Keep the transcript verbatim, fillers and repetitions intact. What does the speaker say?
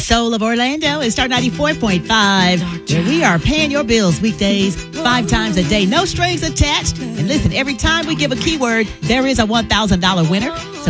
Soul of Orlando is Star ninety-four point five, where we are paying your bills weekdays five times a day. No strings attached. And listen, every time we give a keyword, there is a one thousand dollars winner. So